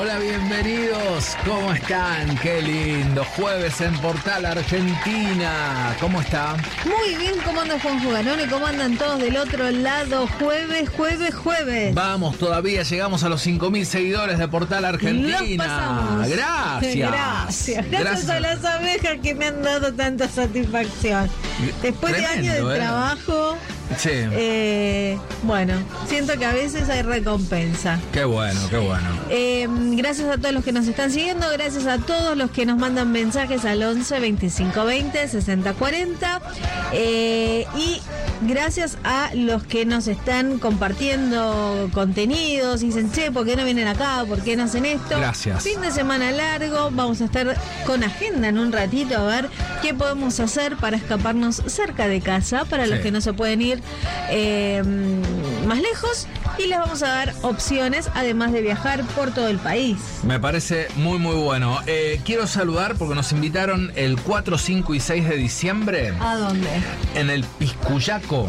Hola, bienvenidos. ¿Cómo están? Qué lindo. Jueves en Portal Argentina. ¿Cómo está? Muy bien, ¿cómo anda Juan Juganone? ¿Cómo andan todos del otro lado? Jueves. Vamos, todavía llegamos a los 5.000 seguidores de Portal Argentina. Gracias a las abejas que me han dado tanta satisfacción. Después de años de trabajo. Sí. Bueno, siento que a veces hay recompensa. Qué bueno. Gracias a todos los que nos están siguiendo, gracias a todos los que nos mandan mensajes al 11 25 20 60 40 y gracias a los que nos están compartiendo contenidos y dicen, che, ¿por qué no vienen acá? ¿Por qué no hacen esto? Gracias. Fin de semana largo, vamos a estar con agenda en un ratito a ver qué podemos hacer para escaparnos cerca de casa, para los que no se pueden ir más lejos, y les vamos a dar opciones además de viajar por todo el país. Me parece muy bueno. Quiero saludar porque nos invitaron el 4, 5 y 6 de diciembre. ¿A dónde? En el Piscuyaco.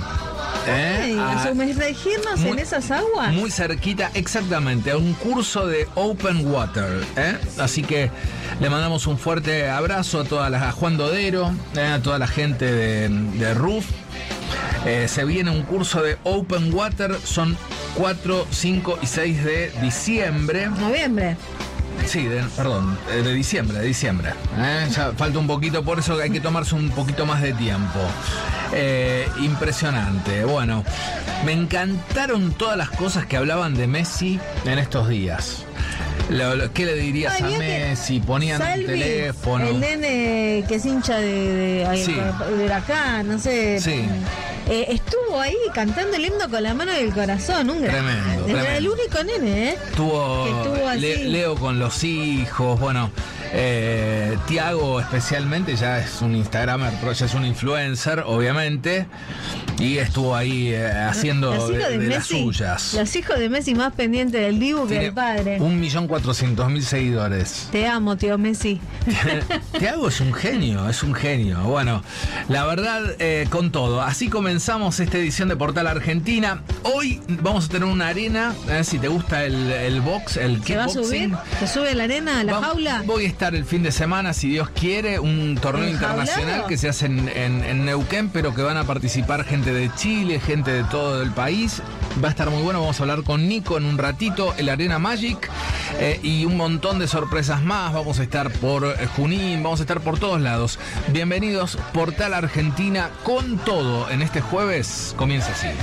¿A sumergirnos en esas aguas? Muy cerquita, exactamente, a un curso de Open Water. Así que le mandamos un fuerte abrazo a Juan Dodero, a toda la gente de RUF. Se viene un curso de Open Water, son 4, 5 y 6 de diciembre. ¿Noviembre? Sí, de diciembre. Ya falta un poquito, por eso hay que tomarse un poquito más de tiempo. Impresionante. Bueno, me encantaron todas las cosas que hablaban de Messi en estos días. ¿Qué le dirías a Messi? Ponían el teléfono. El nene que es hincha de Huracán, no sé. Sí. Estuvo ahí cantando el himno con la mano del corazón, un gran. Tremendo. El único nene, Estuvo así. Leo con los hijos, bueno, Tiago especialmente, ya es un Instagramer, ya es un influencer, obviamente, y estuvo ahí haciendo de las suyas. Los hijos de Messi más pendientes del Dibu que del padre. 1.400.000 seguidores. Te amo, tío Messi. Tiago es un genio. Bueno, la verdad, con todo. Así comenzamos esta edición de Portal Argentina. Hoy vamos a tener una arena, si te gusta el box, el kickboxing. ¿Se va a subir? ¿Se sube a la arena, a la jaula? Voy a estar el fin de semana, si Dios quiere, un torneo internacional que se hace en Neuquén, pero que van a participar gente de Chile, gente de todo el país. Va a estar muy bueno, vamos a hablar con Nico en un ratito, el Arena Magic, y un montón de sorpresas más. Vamos a estar por Junín, vamos a estar por todos lados. Bienvenidos, Portal Argentina con todo en este jueves. Comienza así.